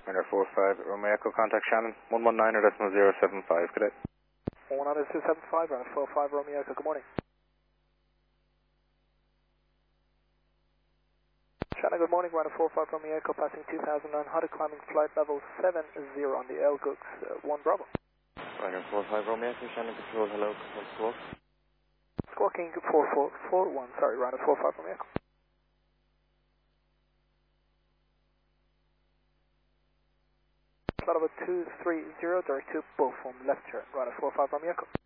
Runner 45, Romeo Echo, contact Shannon, 119 or decimal 075, cadet. 19275, runner 45, Romeo Echo, good morning. Shannon, good morning, runner 45, Romeo Echo, passing 2900, climbing flight level 70 on the El Gooks, 1 Bravo. Runner 45, Romeo Echo, Shannon Control, hello, control squawk. Squawking 4441, sorry, runner 45, Romeo Echo. Flight level 230, direct to Bullphone, left turn, runner 45, Romeo Echo.